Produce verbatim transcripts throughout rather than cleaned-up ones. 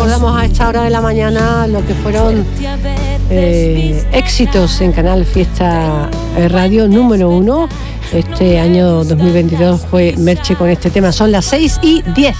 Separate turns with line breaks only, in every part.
recordamos a esta hora de la mañana lo que fueron eh, éxitos en Canal Fiesta Radio número uno. Este año dos mil veintidós fue Merche con este tema. Son las seis y diez.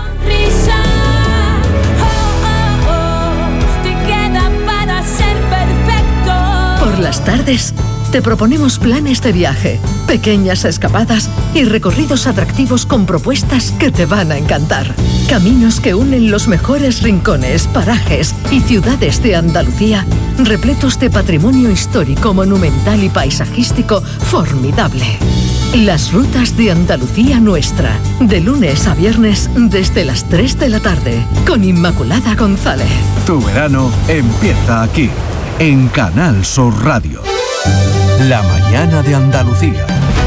Por las tardes te proponemos planes de viaje, pequeñas escapadas y recorridos atractivos con propuestas que te van a encantar. Caminos que unen los mejores rincones, parajes y ciudades de Andalucía, repletos de patrimonio histórico, monumental y paisajístico formidable. Las rutas de Andalucía Nuestra, de lunes a viernes desde las tres de la tarde, con Inmaculada González.
Tu verano empieza aquí, en Canal Sur Radio. La mañana de Andalucía.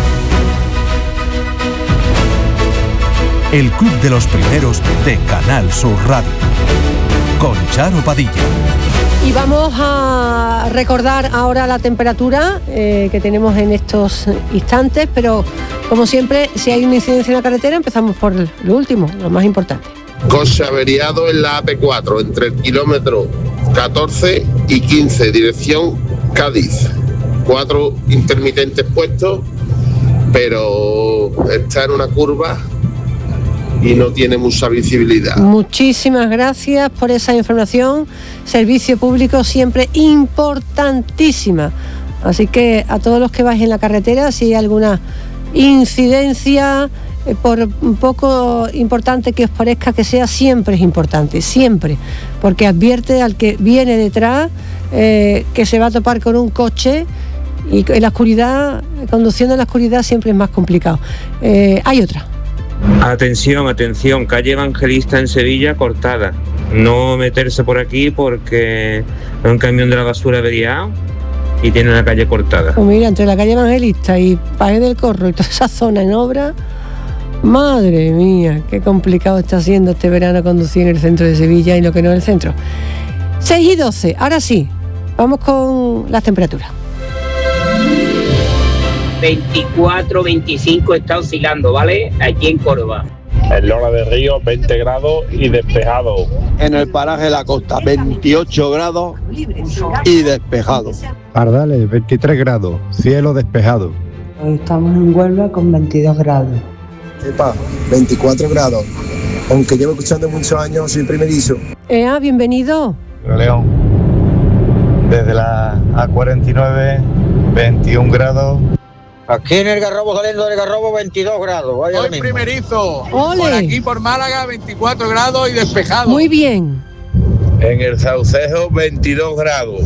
El club de los primeros de Canal Sur Radio. Con Charo Padilla.
Y vamos a recordar ahora la temperatura eh, que tenemos en estos instantes, pero como siempre, si hay una incidencia en la carretera, empezamos por lo último, lo más importante.
Coche averiado en la A P cuatro, entre el kilómetro catorce y quince, dirección Cádiz. Cuatro intermitentes puestos, pero está en una curva y no tiene mucha visibilidad.
Muchísimas gracias por esa información. Servicio público siempre importantísima. Así que a todos los que vais en la carretera, si hay alguna incidencia, eh, por poco importante que os parezca que sea, siempre es importante, siempre. Porque advierte al que viene detrás eh, que se va a topar con un coche. Y en la oscuridad, conduciendo en la oscuridad siempre es más complicado. Eh, hay otra.
Atención, atención, calle Evangelista en Sevilla cortada. No meterse por aquí porque hay un camión de la basura averiado y tiene la calle cortada.
Pues mira, entre la calle Evangelista y Paje del Corro y toda esa zona en obra, madre mía, qué complicado está siendo este verano conducir en el centro de Sevilla y lo que no en el centro. seis y doce, ahora sí, vamos con las temperaturas.
veinticuatro, veinticinco está oscilando, ¿vale? Aquí en Córdoba.
En Lora de Río, veinte grados y despejado.
En el paraje de la costa, veintiocho grados y despejado.
Pardales, veintitrés grados, cielo despejado.
Estamos en Huelva con veintidós grados.
Epa, veinticuatro grados. Aunque llevo escuchando muchos años, soy primerizo.
Eh, ah, bienvenido.
León, desde la A cuarenta y nueve, veintiún grados.
Aquí en el Garrobo, saliendo del Garrobo, veintidós grados. Vaya
Soy primerizo.
¡Ole!
Por aquí, por Málaga, veinticuatro grados y despejado.
Muy bien.
En el Saucejo, veintidós grados.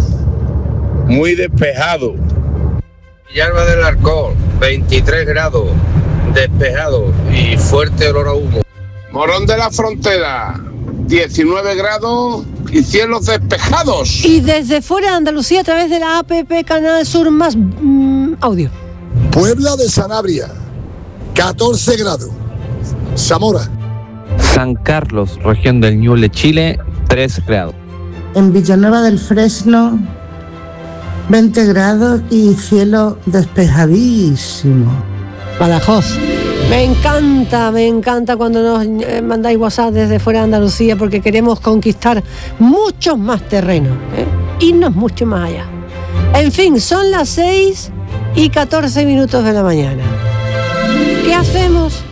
Muy despejado.
Villalba del Arcón, veintitrés grados. Despejado y fuerte olor a humo.
Morón de la Frontera, diecinueve grados y cielos despejados.
Y desde fuera de Andalucía, a través de la app Canal Sur Más mmm, Audio.
Puebla de Sanabria, catorce grados. Zamora.
San Carlos, región del Ñuble, Chile, tres grados.
En Villanueva del Fresno, veinte grados y cielo despejadísimo.
Badajoz. Me encanta, me encanta cuando nos eh, mandáis WhatsApp desde fuera de Andalucía, porque queremos conquistar muchos más terrenos, ¿eh? Irnos mucho más allá. En fin, son las seis y catorce minutos de la mañana. ¿Qué hacemos?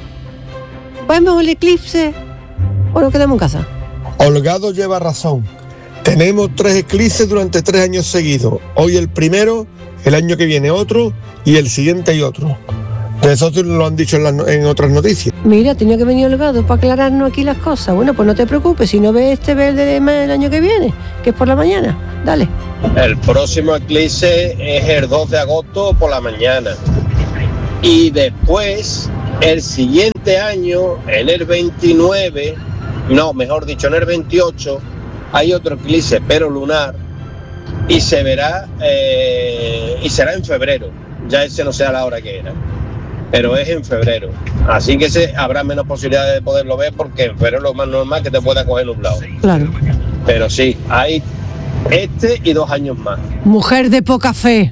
¿Vemos el eclipse o nos quedamos en casa?
Holgado lleva razón. Tenemos tres eclipses durante tres años seguidos. Hoy el primero, el año que viene otro y el siguiente y otro. De eso lo han dicho en, las, en otras noticias.
Mira, tenía que venir Holgado para aclararnos aquí las cosas. Bueno, pues no te preocupes, si no ves este verde el año que viene, que es por la mañana. Dale.
El próximo eclipse es el dos de agosto por la mañana. Y después, el siguiente año, en el veintinueve, no, mejor dicho, en el veintiocho, hay otro eclipse, pero lunar, y se verá, eh, y será en febrero. Ya ese no sé a la hora que era, pero es en febrero. Así que se, habrá menos posibilidades de poderlo ver, porque en febrero es lo más normal que te pueda coger nublado.
Claro.
Pero sí, hay este y dos años más.
Mujer de poca fe.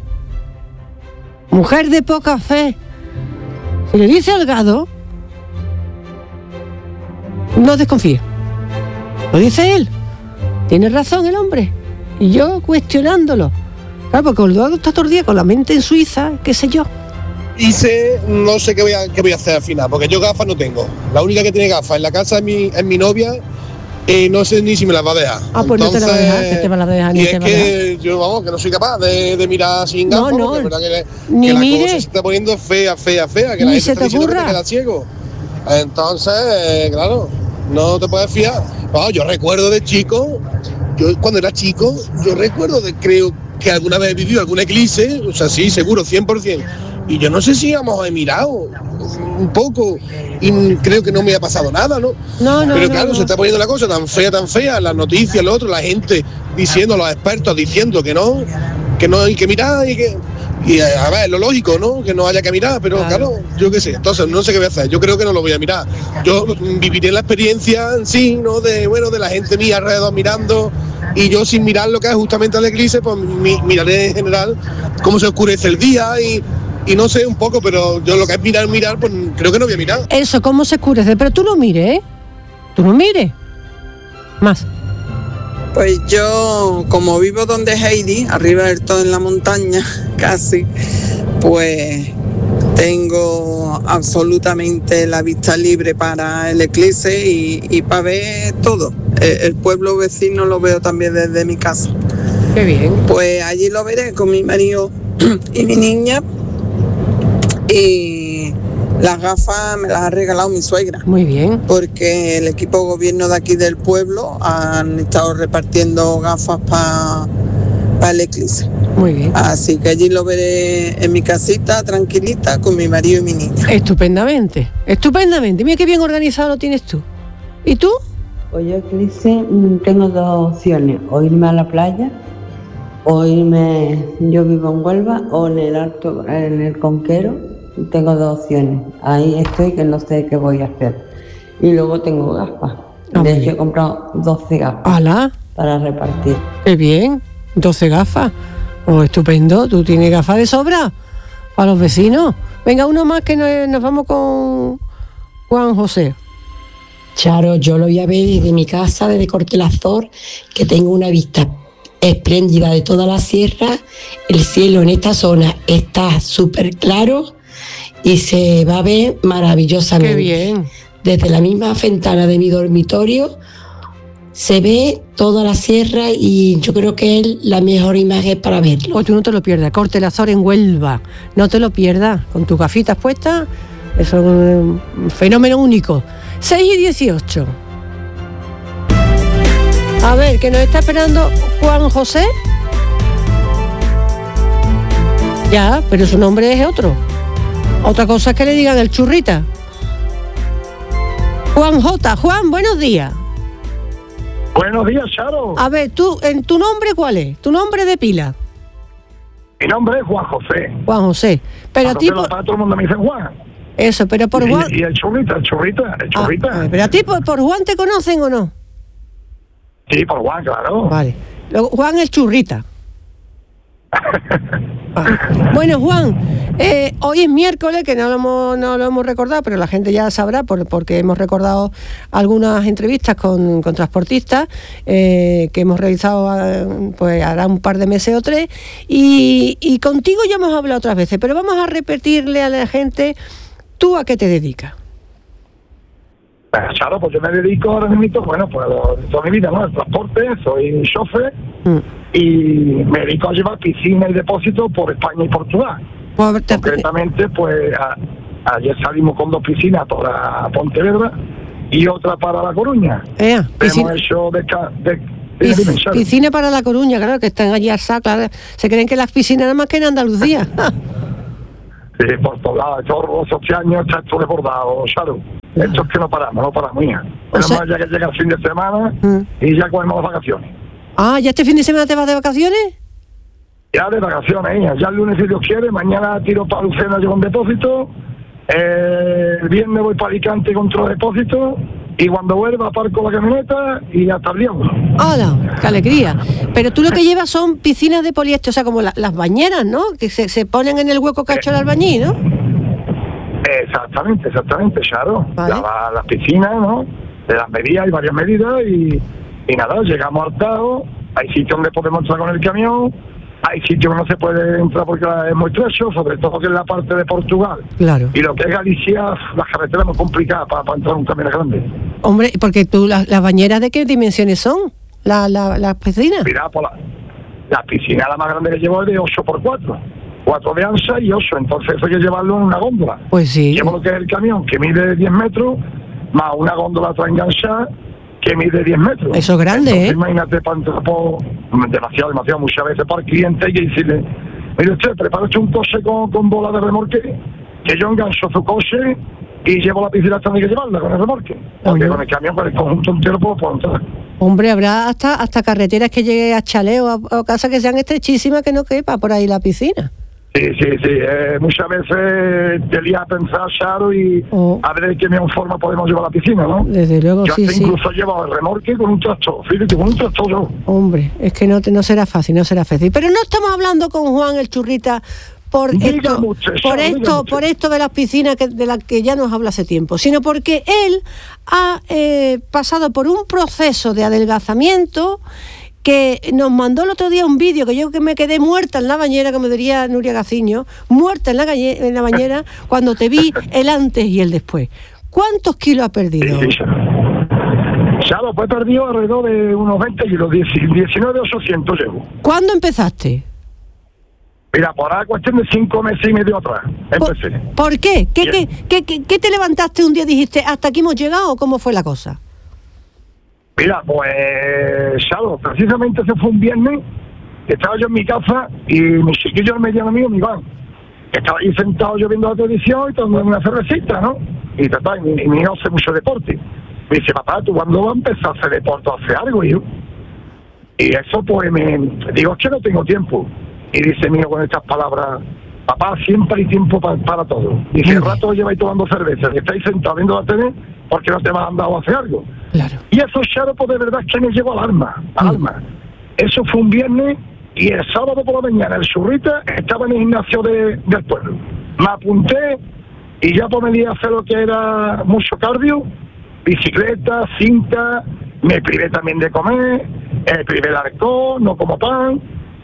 Mujer de poca fe. Si le dice Holgado, no desconfíe. Lo dice él. Tiene razón el hombre. Y yo cuestionándolo. Claro, porque Eduardo está todo el día con la mente en Suiza, qué sé yo.
Hice, no sé qué voy, a, qué voy a hacer al final, porque yo gafas no tengo. La única que tiene gafas en la casa es mi, es mi novia, y no sé ni si me las va a dejar.
Ah, pues entonces, no te la va a dejar, que te va a dejar, ni
y
te
es
va a dejar.
que yo, vamos, que no soy capaz de, de mirar sin gafas,
No, no,
porque es verdad que,
ni
que la
mire.
cosa se está poniendo fea, fea, fea, que
Ni
la gente
se
está
te
diciendo que
ocurra.
te quedas ciego. Entonces, eh, claro, no te puedes fiar. Vamos, yo recuerdo de chico, yo cuando era chico, yo recuerdo de, creo que alguna vez he vivido algún eclipse, o sea, sí, seguro, cien por ciento. Y yo no sé si hemos mirado un poco y creo que no me ha pasado nada, ¿no?
No, no,
Pero
no,
claro,
no.
se está poniendo la cosa tan fea, tan fea, las noticias, lo otro, la gente diciendo, los expertos diciendo que no, que no hay que mirar y que... Y a ver, lo lógico, ¿no? Que no haya que mirar, pero claro, yo qué sé. Entonces, no sé qué voy a hacer. Yo creo que no lo voy a mirar. Yo viviré la experiencia en sí, ¿no? De, bueno, de la gente mía alrededor mirando. Y yo sin mirar lo que es justamente el eclipse, pues mi, miraré en general cómo se oscurece el día y, y no sé un poco, pero yo lo que es mirar, mirar, pues creo que no voy a mirar.
Eso, cómo se oscurece. Pero tú no mires, ¿eh? Tú no mires. Más.
Pues yo, como vivo donde Heidi, arriba del todo en la montaña, casi, pues tengo absolutamente la vista libre para el eclipse y, y para ver todo. El, el pueblo vecino lo veo también desde mi casa.
Qué bien.
Pues allí lo veré con mi marido y mi niña. Y las gafas me las ha regalado mi suegra.
Muy bien.
Porque el equipo gobierno de aquí del pueblo han estado repartiendo gafas para pa el eclipse.
Muy bien.
Así que allí lo veré en mi casita, tranquilita, con mi marido y mi niña.
Estupendamente, estupendamente. Mira qué bien organizado lo tienes tú. ¿Y tú?
Pues yo, eclipse, tengo dos opciones. O irme a la playa, o irme, yo vivo en Huelva, o en el Alto, en el Conquero. Tengo dos opciones. Ahí estoy que no sé qué voy a hacer. Y luego tengo gafas. De hecho he comprado doce gafas.
¡Hala!
Para repartir.
¡Qué bien! doce gafas. Oh, estupendo. ¿Tú tienes gafas de sobra? Para los vecinos. Venga, uno más que nos, nos vamos con Juan José.
Charo, yo lo voy a ver desde mi casa, desde Cortelazor, que tengo una vista espléndida de toda la sierra. El cielo en esta zona está súper claro y se va a ver maravillosamente.
¡Qué bien!
Desde la misma ventana de mi dormitorio se ve toda la sierra y yo creo que es la mejor imagen para verlo.
Pues tú no te lo pierdas. Cortelazor en Huelva. No te lo pierdas. Con tus gafitas puestas, eso es un fenómeno único. seis y dieciocho. A ver, que nos está esperando Juan José. Ya, pero su nombre es otro. Otra cosa es que le digan el churrita. Juan J. Juan, buenos días.
Buenos días, Charo.
A ver, tú, ¿en tu nombre cuál es? ¿Tu nombre de pila?
Mi nombre es Juan José.
Juan José. Pero a ti por...
Para todo el mundo me dice Juan.
Eso, pero por
y,
Juan...
Y el churrita, el churrita, el churrita.
Ah, pero a ti por, por Juan te conocen o no?
Sí, por Juan, claro.
Vale. Luego, Juan el churrita. Vale. Bueno, Juan, eh, hoy es miércoles, que no lo, hemos, no lo hemos recordado, pero la gente ya sabrá por, porque hemos recordado algunas entrevistas con, con transportistas eh, que hemos realizado eh, pues hará un par de meses o tres, y, y contigo ya hemos hablado otras veces, pero vamos a repetirle a la gente, ¿tú a qué te dedicas?
Claro, pues yo me dedico ahora mismo, bueno, pues toda mi vida, ¿no? El transporte, soy chofer mm. y me dedico a llevar piscina y depósitos por España y Portugal. Por te... Concretamente, pues a, ayer salimos con dos piscinas para Pontevedra y otra para La Coruña.
Eh,
piscina... Hemos hecho de, de, de
Pis, piscina para La Coruña, claro, que están allí alzadas, claro. Se creen que las piscinas nada más que en Andalucía.
Sí, por todos lados, todos los ocho años está esto desbordado, claro. Esto es que no paramos, no paramos, hija. Pero o sea, más ya que llega el fin de semana uh, y ya cogemos las vacaciones.
Ah, ¿ya este fin de semana te vas de vacaciones?
Ya de vacaciones, hija. Ya el lunes, si Dios quiere, mañana tiro para Lucena, llevo un depósito. Eh, el viernes voy para Alicante con otro depósito. Y cuando vuelva, aparco la camioneta y hasta el día uno.
¡Hala! ¡Qué alegría! Pero tú lo que llevas son piscinas de poliéster, o sea, como la, las bañeras, ¿no? Que se, se ponen en el hueco que ha hecho el albañil, ¿no?
Exactamente, exactamente, claro. Vale. La, las piscinas, ¿no? De las medidas, hay varias medidas y, Y nada, llegamos al Tajo, hay sitios donde podemos entrar con el camión, hay sitios que no se puede entrar porque es muy estrecho, sobre todo que es la parte de Portugal.
Claro.
Y lo que es Galicia, las carreteras muy complicadas para, para entrar un camión grande.
Hombre, porque tú, las la bañeras, ¿de qué dimensiones son? ¿La, la, las piscinas?
Mira, por la, la piscina la más grande que llevo es de ocho por cuatro. cuatro de ancha y ocho, entonces eso hay que llevarlo en una góndola.
Pues sí.
Llevo lo que es el camión, que mide diez metros, más una góndola atrás enganchada, que mide diez metros.
Eso es grande,
entonces,
¿eh?
Imagínate, para entrar por, demasiado, demasiado, muchas veces para el cliente hay que decirle, mire usted, prepárate un coche con, con bola de remorque, que yo engancho su coche y llevo la piscina hasta donde hay que llevarla con el remorque. Porque Oye. con el camión, con el conjunto entero puedo, puedo entrar.
Hombre, habrá hasta hasta carreteras que llegue a chaleo o a casas que sean estrechísimas que no quepa por ahí la piscina.
Sí, sí, sí. Eh, muchas veces te lías a pensar, Charo, y oh. a ver de qué mejor forma podemos llevar a la piscina, ¿no?
Desde luego,
yo
sí,
sí. Yo incluso llevo el remorque con un tractor, fíjate, con un tractor yo.
Hombre, es que no, te, no será fácil, no será fácil. Pero no estamos hablando con Juan el Churrita por
diga
esto,
mucho,
por
Charo,
esto, por esto de las piscinas que, de las que ya nos habla hace tiempo, sino porque él ha eh, pasado por un proceso de adelgazamiento que nos mandó el otro día un vídeo que yo que me quedé muerta en la bañera, como diría Nuria Gaciño, muerta en la, galle, en la bañera cuando te vi el antes y el después. ¿Cuántos kilos ha perdido?
Sí, sí. Ya lo he perdido alrededor de unos veinte kilos, diecinueve ochocientos llevo.
¿Cuándo empezaste?
Mira, por ahí cuestión de cinco meses y medio atrás empecé.
¿Por, ¿por qué? ¿Qué, qué, qué, qué? ¿Qué te levantaste un día y dijiste, hasta aquí hemos llegado, o cómo fue la cosa?
Mira, pues, Chalo, precisamente ese fue un viernes, estaba yo en mi casa y mi chiquillo, el mediano mío, mi Iván, estaba ahí sentado yo viendo la televisión y tomando una cervecita, ¿no? Y papá, mi, mi hijo hace mucho deporte. Me dice, papá, ¿tú cuándo vas a empezar a hacer deporte, a hacer algo? Y yo, y eso pues me digo, es que no tengo tiempo. Y dice mi hijo con estas palabras, papá, siempre hay tiempo pa, para todo. Dice, el rato lleváis tomando cerveza, y estáis sentados viendo la tele, porque no te me han dado a hacer algo.
Claro.
Y eso, Charo, pues de verdad es que me llegó al alma, al mm. alma. Eso fue un viernes y el sábado por la mañana el Churrita estaba en el gimnasio de, del pueblo. Me apunté y ya pues me di a hacer lo que era mucho cardio, bicicleta, cinta, me privé también de comer, me privé el alcohol, no como pan,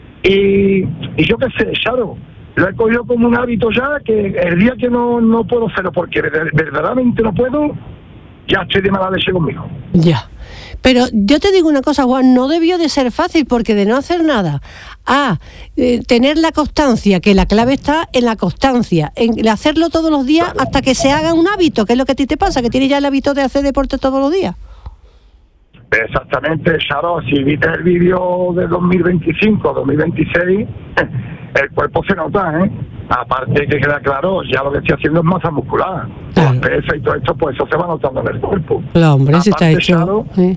y, y yo qué sé, Charo, lo he cogido como un hábito ya, que el día que no, no puedo hacerlo porque verdaderamente no puedo, ya estoy de mala leche conmigo.
Ya. Pero yo te digo una cosa, Juan, no debió de ser fácil, porque de no hacer nada a eh, tener la constancia, que la clave está en la constancia, en hacerlo todos los días, claro, hasta que se haga un hábito, que es lo que a ti te pasa, que tienes ya el hábito de hacer deporte todos los días.
Exactamente, Charo, si viste el vídeo de dos mil veinticinco, dos mil veintiséis, el cuerpo se nota, ¿eh? Aparte que queda claro, ya lo que estoy haciendo es masa muscular. Claro. La pesa y todo esto, pues eso se va notando en el cuerpo.
Claro, hombre, si está hecho. Charo, ¿sí?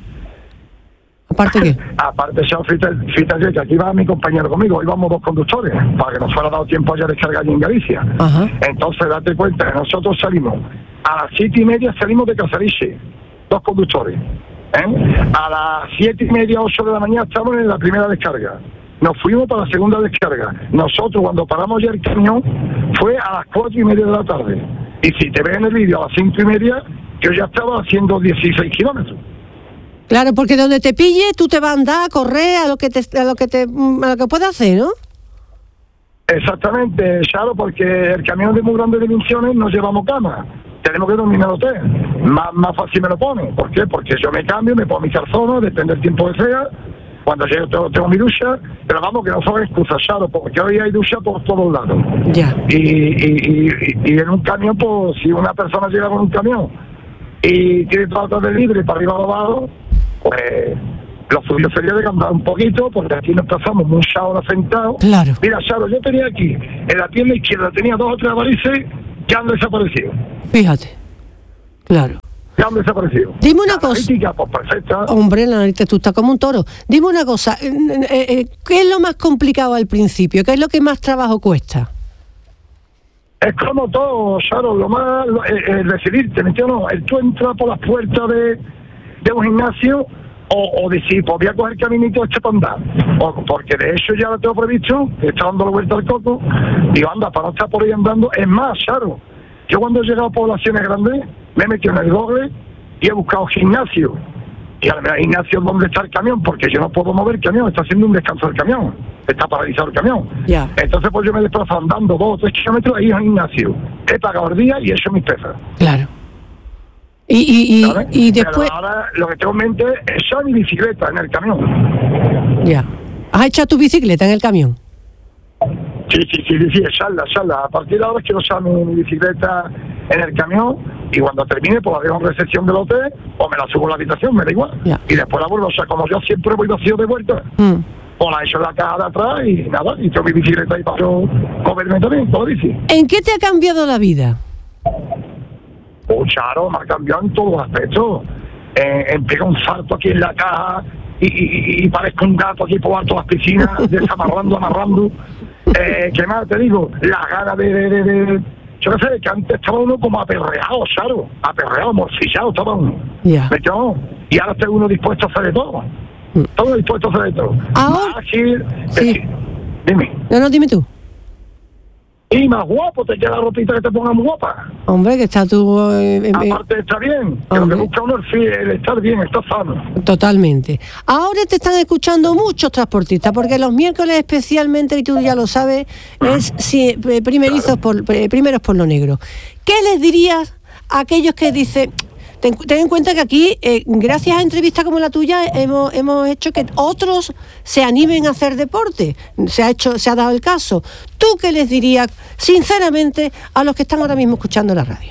¿Aparte qué?
Aparte, Charo, fíjate, fíjate que aquí va mi compañero conmigo, íbamos dos conductores, para que nos fuera dado tiempo a descargar allí en Galicia.
Ajá.
Entonces, date cuenta, nosotros salimos, a las siete y media salimos de Casariche, dos conductores. ¿Eh? A las siete y media, ocho de la mañana estamos en la primera descarga. Nos fuimos para la segunda descarga. Nosotros cuando paramos ya el camión fue a las cuatro y media de la tarde. Y si te ves en el vídeo a las cinco y media, yo ya estaba haciendo dieciséis kilómetros.
Claro, porque donde te pille tú te vas a andar, a correr, a lo que te, a lo que te, a lo que puedas hacer, ¿no?
Exactamente, Charo, porque el camión de muy grandes dimensiones nos llevamos cama. Tenemos que dominar el hotel. Más, más fácil me lo pone. ¿Por qué? Porque yo me cambio, me pongo mi calzones, depende del tiempo que sea. Cuando llego tengo, tengo mi ducha, pero vamos, que no son excusas, Charo, porque hoy hay ducha por todos lados.
Ya.
Y, y, y, y en un camión, pues, si una persona llega con un camión y tiene toda la tarde libre para arriba o abajo, pues lo suyo sería de cambiar un poquito, porque aquí nos pasamos muchas horas sentados.
Claro.
Mira, Charo, yo tenía aquí, en la pierna izquierda, tenía dos o tres varices que han desaparecido.
Fíjate. Claro.
Ya han desaparecido.
Dime una
la
cosa.
Analítica, pues perfecta.
Hombre, la analítica, tú estás como un toro. Dime una cosa. Eh, eh, ¿Qué es lo más complicado al principio? ¿Qué es lo que más trabajo cuesta?
Es como todo, Charo, lo más, lo, el, el decidirte, ¿me entiendes? El tú entras por las puertas de, de un gimnasio o, o decir, pues voy a coger caminito este para andar. O, porque de hecho ya lo tengo previsto, está dando la vuelta al coco, digo, anda, para no estar por ahí andando. Es más, Charo, yo cuando he llegado a poblaciones grandes, me he metido en el Google y he buscado gimnasio. y al menos Ignacio, ¿dónde está el camión? Porque yo no puedo mover el camión, está haciendo un descanso del camión, está paralizado el camión.
Ya.
Entonces pues yo me desplazo andando dos o tres kilómetros ahí a Ignacio, he pagado el día y he hecho mis pesas.
Claro. Y, y, y, y después...
Pero ahora lo que tengo en mente es echar mi bicicleta en el camión.
Ya. ¿Has echado tu bicicleta en el camión?
Sí, sí, sí, sí, echarla, echarla. A partir de ahora quiero echar mi, mi bicicleta en el camión y cuando termine pues la dejo en recepción del hotel o me la subo a la habitación, me da igual.
Ya.
Y después la vuelvo, o sea, como yo siempre voy vacío de vuelta,
mm.
pues la echo en la caja de atrás y nada, y tengo mi bicicleta ahí para yo comerme también, todo dice.
¿En qué te ha cambiado la vida?
Oh, Charo, me ha cambiado en todos los aspectos. Eh, eh, pega un salto aquí en la caja y, y, y parezco un gato aquí por alto de las piscinas, desamarrando, amarrando. Eh, ¿Qué más te digo? La gana de, de, de, de... Yo qué sé, que antes estaba uno como aperreado, Charo. Aperreado, morcillado, estaba uno.
Ya.
¿Me Y ahora está uno dispuesto a hacer de todo. Mm. Todo dispuesto a hacer de todo.
Ahora...
Más ágil,
sí.
eh, dime.
No, no, dime tú.
Y más guapo, te queda la ropita que te ponga muy guapa.
Hombre, que está tú... Eh, eh,
Aparte está bien, que lo que busca uno es el estar bien, estar sano.
Totalmente. Ahora te están escuchando muchos transportistas, porque los miércoles especialmente, y tú ya lo sabes, es si, primerizos por, primeros por lo negro. ¿Qué les dirías a aquellos que dicen... Ten, ten en cuenta que aquí, eh, gracias a entrevistas como la tuya, hemos, hemos hecho que otros se animen a hacer deporte. Se ha hecho, se ha dado el caso. ¿Tú qué les dirías, sinceramente, a los que están ahora mismo escuchando la radio?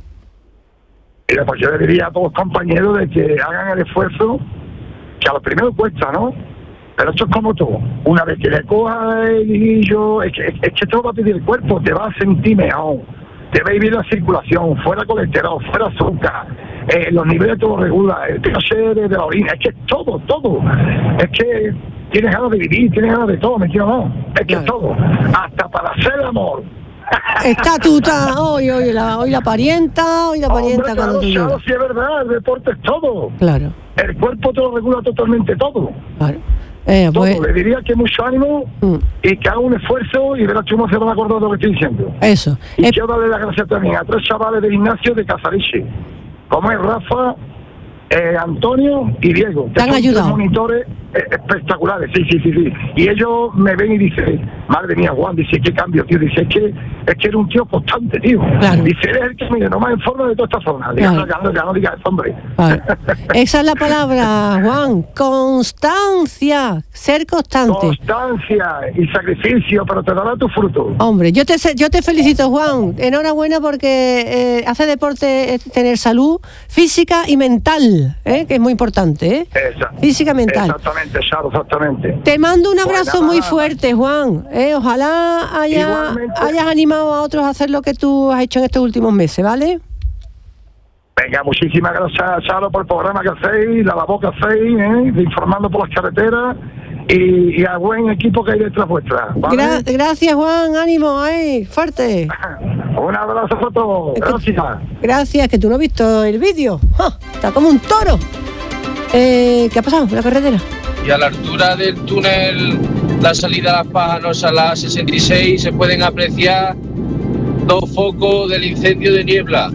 Mira, pues yo le diría a todos los compañeros de que hagan el esfuerzo, que a lo primero cuesta, ¿no? Pero esto es como todo. Una vez que le cojas el hilillo, es que, es que todo va a pedir el cuerpo, te va a sentir mejor. Te va a vivir la circulación, fuera colesterol, fuera azúcar, eh, los niveles todo regula, el pH de, de la orina, es que es todo, todo. Es que tienes ganas de vivir, tienes ganas de todo, me quiero no. Es que claro. Es todo. Hasta para hacer el amor.
Está tú, está, hoy, hoy, la, hoy la parienta, hoy la parienta.
Hombre,
cuando
claro,
tú
claro, sí es verdad, el deporte es todo.
Claro.
El cuerpo te lo regula totalmente todo.
Claro. Eh,
todo.
Pues...
Le diría que mucho ánimo mm. y que haga un esfuerzo y verás cómo se van a acordar de lo que estoy diciendo.
Eso.
Y
eh...
quiero darle las gracias también a tres chavales del gimnasio de Casariche, como es Rafa, eh, Antonio y Diego.
¿Te han ayudado?
Tres monitores eh, espectaculares, sí, sí, sí, sí. Y ellos me ven y dicen, madre mía, Juan, dice, qué cambio, tío. Dice, es que, es que eres un tío constante, tío.
Claro.
Dice, eres el que me no más en forma de toda esta zona. Diga, claro. ya, no, ya no digas eso, hombre.
Claro. Esa es la palabra, Juan. Constancia. Ser constante.
Constancia y sacrificio, pero te dará tu fruto.
Hombre, yo te yo te felicito, Juan. Enhorabuena porque eh, hacer deporte es tener salud física y mental, ¿eh? Que es muy importante, ¿eh?
Esa.
Física y mental.
Exactamente, Charo, exactamente.
Te mando un abrazo
pues
muy fuerte, Juan. ¿eh? Ojalá haya, hayas animado a otros a hacer lo que tú has hecho en estos últimos meses, ¿vale?
Venga, muchísimas gracias, Charo, por el programa que hacéis, la labor que hacéis, ¿eh? De informando por las carreteras y, y al buen equipo que hay detrás vuestra, ¿vale?
Gra- gracias, Juan, ánimo, ahí, fuerte.
Un abrazo a todos, gracias.
Gracias, que tú no has visto el vídeo. ¡Ja! Está como un toro. Eh, ¿Qué ha pasado en la carretera?
Y a la altura del túnel, la salida a Las Pájanos a la sesenta y seis, se pueden apreciar dos focos del incendio de niebla.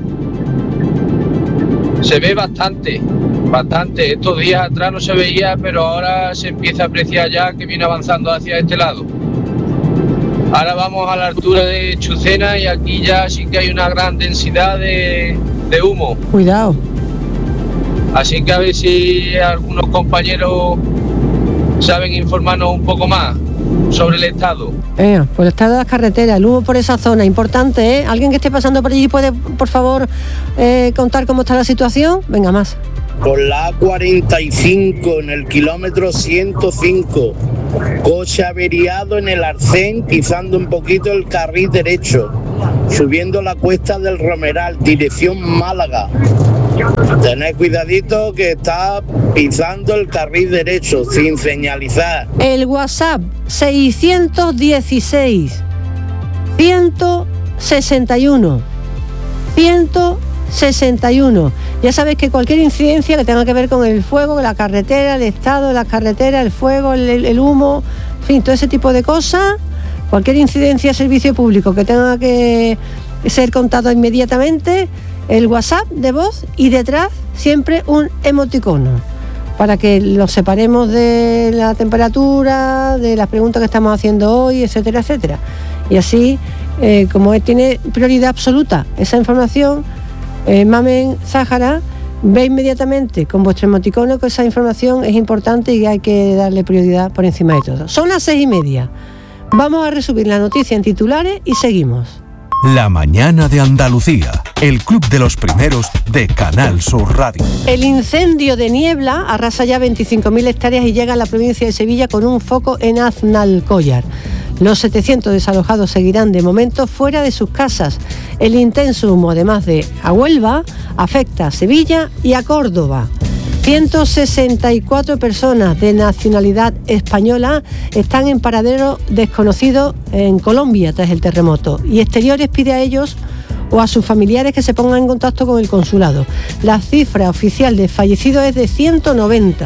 Se ve bastante, bastante. Estos días atrás no se veía, pero ahora se empieza a apreciar ya que viene avanzando hacia este lado. Ahora vamos a la altura de Chucena y aquí ya sí que hay una gran densidad de, de humo.
Cuidado.
Así que a ver si algunos compañeros saben informarnos un poco más sobre el estado.
Eh, pues el estado de las carreteras, el humo por esa zona, importante, ¿eh? ¿Alguien que esté pasando por allí puede, por favor, eh, contar cómo está la situación? Venga, más.
Con la A cuarenta y cinco en el kilómetro ciento cinco, coche averiado en el arcén, pisando un poquito el carril derecho, subiendo la cuesta del Romeral, dirección Málaga. Tened cuidadito que está pisando el carril derecho sin señalizar.
El WhatsApp seiscientos dieciséis ciento sesenta y uno ciento sesenta y uno. Ya sabéis que cualquier incidencia que tenga que ver con el fuego, con la carretera, el estado de la carretera, el fuego, el, el humo, en fin, todo ese tipo de cosas, cualquier incidencia de servicio público que tenga que ser contado inmediatamente, el WhatsApp de voz y detrás siempre un emoticono para que los separemos de la temperatura, de las preguntas que estamos haciendo hoy, etcétera, etcétera. Y así, eh, como él tiene prioridad absoluta esa información, eh, Mamen Záhara ve inmediatamente con vuestro emoticono que esa información es importante y hay que darle prioridad por encima de todo. Son las seis y media. Vamos a resumir la noticia en titulares y seguimos.
La mañana de Andalucía, el club de los primeros de Canal Sur Radio.
El incendio de Niebla arrasa ya veinticinco mil hectáreas y llega a la provincia de Sevilla con un foco en Aznalcóllar. Los setecientos desalojados seguirán de momento fuera de sus casas. El intenso humo, además de a Huelva, afecta a Sevilla y a Córdoba. ciento sesenta y cuatro personas de nacionalidad española están en paradero desconocido en Colombia tras el terremoto, y Exteriores pide a ellos o a sus familiares que se pongan en contacto con el consulado. La cifra oficial de fallecidos es de ciento noventa.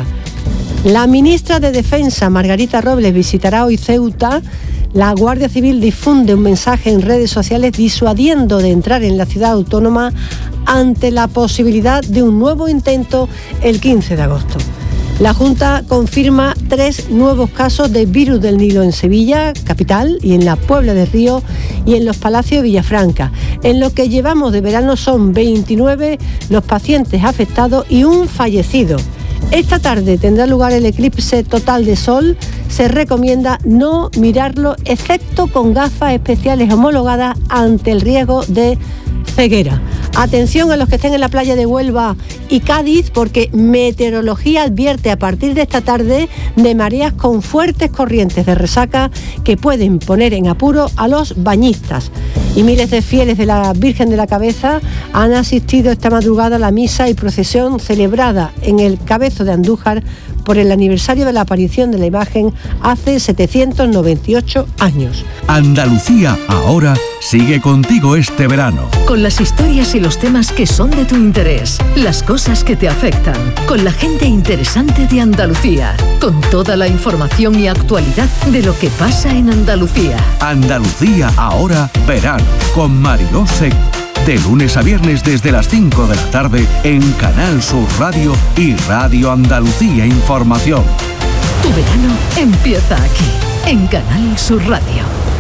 La ministra de Defensa, Margarita Robles, visitará hoy Ceuta. La Guardia Civil difunde un mensaje en redes sociales disuadiendo de entrar en la ciudad autónoma ante la posibilidad de un nuevo intento el quince de agosto. La Junta confirma tres nuevos casos de virus del Nilo en Sevilla, capital, y en la Puebla del Río y en los Palacios de Villafranca. En lo que llevamos de verano son veintinueve los pacientes afectados y un fallecido. Esta tarde tendrá lugar el eclipse total de sol. Se recomienda no mirarlo excepto con gafas especiales homologadas ante el riesgo de ceguera. Atención a los que estén en la playa de Huelva y Cádiz, porque Meteorología advierte a partir de esta tarde de mareas con fuertes corrientes de resaca que pueden poner en apuro a los bañistas. Y miles de fieles de la Virgen de la Cabeza han asistido esta madrugada a la misa y procesión celebrada en el Cabezo de Andújar por el aniversario de la aparición de la imagen hace setecientos noventa y ocho años.
Andalucía ahora sigue contigo este verano.
Con las historias y los temas que son de tu interés, las cosas que te afectan, con la gente interesante de Andalucía, con toda la información y actualidad de lo que pasa en Andalucía.
Andalucía ahora verano, con Mariló Seco. De lunes a viernes desde las cinco de la tarde en Canal Sur Radio y Radio Andalucía Información.
Tu verano empieza aquí, en Canal Sur Radio.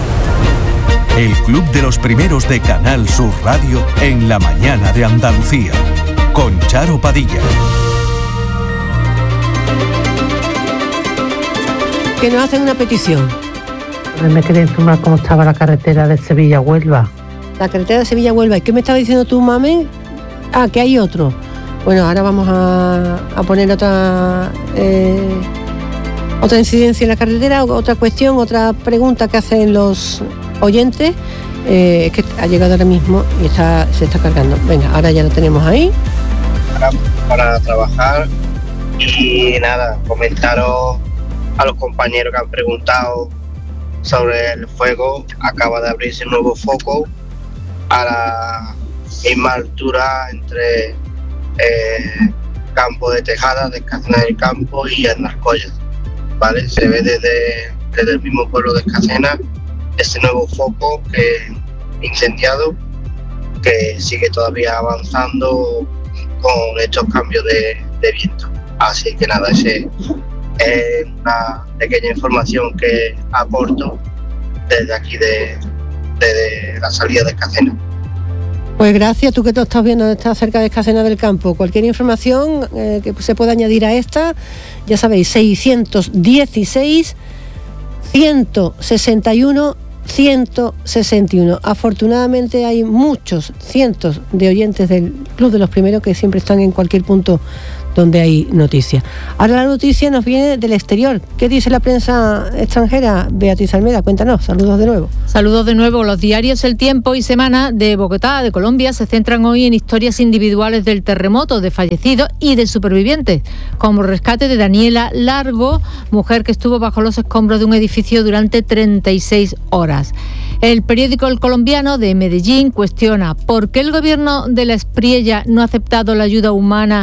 El club de los primeros de Canal Sur Radio en la mañana de Andalucía, con Charo Padilla.
Que nos hacen una petición.
Me quería informar cómo estaba la carretera de Sevilla a Huelva.
La carretera de Sevilla-Huelva. ¿Y qué me estaba diciendo tú, Mamen? Ah, que hay otro. Bueno, ahora vamos a, a poner otra eh, otra incidencia en la carretera, otra cuestión, otra pregunta que hacen los oyentes. Eh, que ha llegado ahora mismo y está se está cargando. Venga, ahora ya lo tenemos ahí.
Para, para trabajar y nada, comentaros a los compañeros que han preguntado sobre el fuego. Acaba de abrirse un nuevo foco a la misma altura entre eh, Campo de Tejada, de Escacena del Campo y Aznalcóllar, ¿vale? Se ve desde, desde el mismo pueblo de Escacena ese nuevo foco que incendiado, que sigue todavía avanzando con estos cambios de, de viento. Así que nada, ese es una pequeña información que aporto desde aquí de de la salida de Escacena.
Pues gracias, tú que te estás viendo, estás cerca de Escacena del Campo. Cualquier información eh, que se pueda añadir a esta, ya sabéis, seiscientos dieciséis, ciento sesenta y uno, ciento sesenta y uno. Afortunadamente hay muchos, cientos de oyentes del Club de los Primeros que siempre están en cualquier punto donde hay noticias. Ahora la noticia nos viene del exterior. ¿Qué dice la prensa extranjera? Beatriz Almeda, cuéntanos. Saludos de nuevo.
Saludos de nuevo. Los diarios El Tiempo y Semana de Bogotá, de Colombia, se centran hoy en historias individuales del terremoto, de fallecidos y de supervivientes, como el rescate de Daniela Largo, mujer que estuvo bajo los escombros de un edificio durante treinta y seis horas. El periódico El Colombiano de Medellín cuestiona por qué el gobierno de la Espriella no ha aceptado la ayuda humana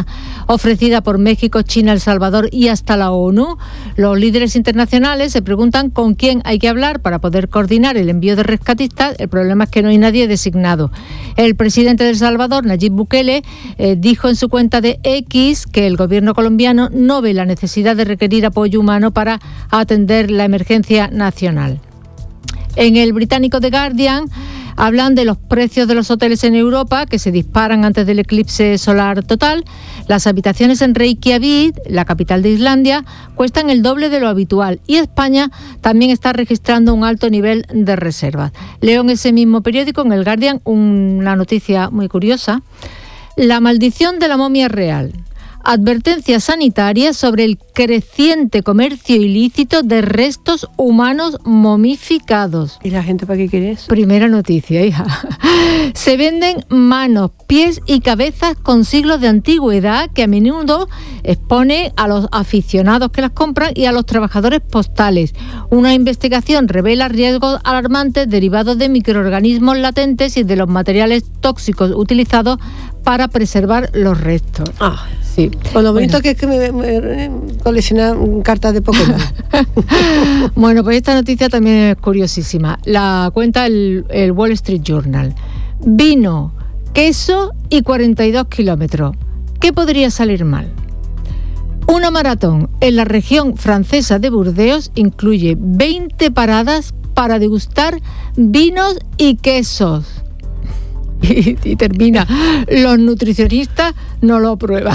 ofrecida por México, China, El Salvador y hasta la ONU. Los líderes internacionales se preguntan con quién hay que hablar para poder coordinar el envío de rescatistas. El problema es que no hay nadie designado. El presidente de El Salvador, Nayib Bukele, eh, dijo en su cuenta de X que el gobierno colombiano no ve la necesidad de requerir apoyo humano para atender la emergencia nacional. En el británico The Guardian hablan de los precios de los hoteles en Europa que se disparan antes del eclipse solar total. Las habitaciones en Reykjavik, la capital de Islandia, cuestan el doble de lo habitual y España también está registrando un alto nivel de reservas. Leo en ese mismo periódico, en el Guardian, una noticia muy curiosa. La maldición de la momia real. Advertencia sanitaria sobre el creciente comercio ilícito de restos humanos momificados.
¿Y la gente para qué quiere eso?
Primera noticia, hija. Se venden manos, pies y cabezas con siglos de antigüedad que a menudo expone a los aficionados que las compran y a los trabajadores postales. Una investigación revela riesgos alarmantes derivados de microorganismos latentes y de los materiales tóxicos utilizados para preservar los restos.
Ah, sí. Pues lo bonito bueno. que es que me, me, me coleccionan cartas de Pokémon.
Bueno, pues esta noticia también es curiosísima. La cuenta el, el Wall Street Journal. Vino, queso y cuarenta y dos kilómetros. ¿Qué podría salir mal? Una maratón en la región francesa de Burdeos incluye veinte paradas para degustar vinos y quesos. Y, y termina, los nutricionistas no lo aprueban.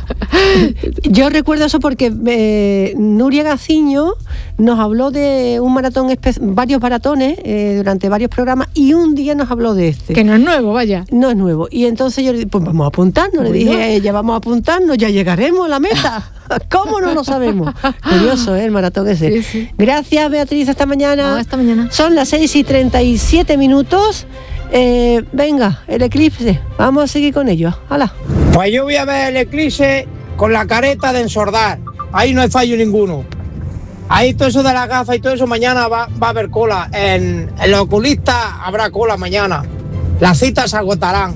Yo recuerdo eso porque eh, Nuria Gaciño nos habló de un maratón, espe- varios maratones eh, durante varios programas y un día nos habló de este.
Que no es nuevo, vaya.
No es nuevo. Y entonces yo le dije, pues vamos a apuntarnos. Le dije a ella, vamos a apuntarnos, ya llegaremos a la meta. ¿Cómo no lo sabemos? Curioso, ¿eh? El maratón ese. Sí, sí. Gracias, Beatriz, hasta mañana.
No, hasta mañana.
Son las seis y treinta y siete minutos. Eh, venga, el eclipse, vamos a seguir con ello. ¡Hala!
Pues yo voy a ver el eclipse con la careta de ensordar. Ahí no hay fallo ninguno. Ahí todo eso de las gafas y todo eso mañana va, va a haber cola. En, en los oculistas habrá cola mañana. Las citas se agotarán.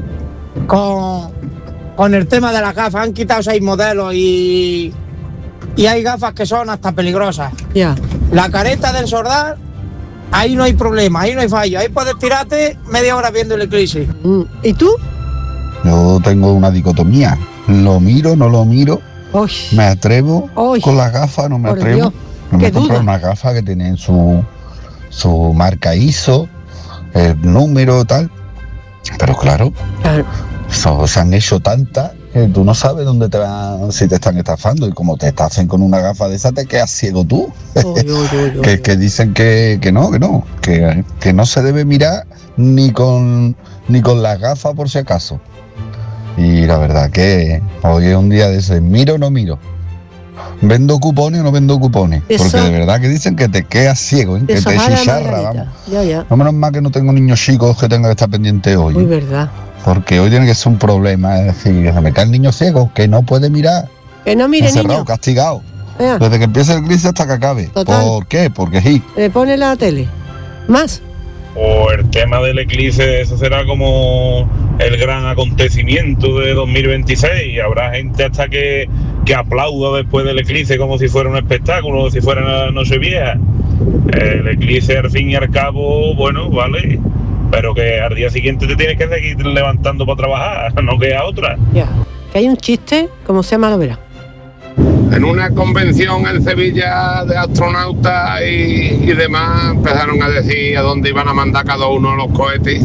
Con, con el tema de las gafas. Han quitado seis modelos y, y hay gafas que son hasta peligrosas.
Ya. Yeah.
La careta de ensordar, ahí no hay problema, ahí no hay fallo. Ahí puedes tirarte media hora viendo el eclipse.
¿Y tú?
Yo tengo una dicotomía. Lo miro, no lo miro. Uy. Me atrevo Uy. Con las gafas, no me Por atrevo. Dios. No me he comprado una gafa que tienen su, su marca I S O, el número, tal. Pero claro, claro. So, se han hecho tantas que tú no sabes dónde te van, si te están estafando. Y como te estafan con una gafa de esa, te quedas ciego tú. Uy, uy, uy, uy. que, que dicen que, que no, que no, que, que no se debe mirar ni con, ni con las gafas por si acaso. Y la verdad que hoy es un día de ese, miro o no miro. ¿Vendo cupones o no vendo cupones? Eso, porque de verdad que dicen que te quedas ciego, ¿eh? Que te chicharra, vamos.
Ya, ya.
No menos mal que no tengo niños chicos que tengan que estar pendientes hoy.
Muy verdad.
Porque hoy tiene que ser un problema, es decir, que se me cae el niño ciego, que no puede mirar.
Que no mire,
encerrado, niño. Castigado. Ya. Desde que empiece el eclipse hasta que acabe. Total. ¿Por qué? Porque sí.
Le pone la tele. ¿Más?
O el tema del eclipse, eso será como el gran acontecimiento de dos mil veintiséis. Habrá gente hasta que, que aplauda después del eclipse como si fuera un espectáculo, como si fuera una Nochevieja. El eclipse, al fin y al cabo, bueno, vale, pero que al día siguiente te tienes que seguir levantando para trabajar, no que a otra.
Ya, que hay un chiste, como se llama, lo verá.
En una convención en Sevilla de astronautas y, y demás empezaron a decir a dónde iban a mandar cada uno de los cohetes.